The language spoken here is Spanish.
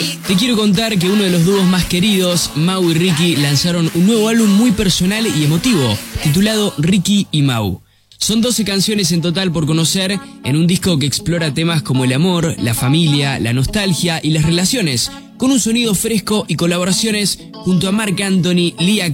Te quiero contar que uno de los dúos más queridos, Mau y Ricky, lanzaron un nuevo álbum muy personal y emotivo, titulado Ricky y Mau. Son 12 canciones en total por conocer, en un disco que explora temas como el amor, la familia, la nostalgia y las relaciones, con un sonido fresco y colaboraciones junto a Marc Anthony, Lia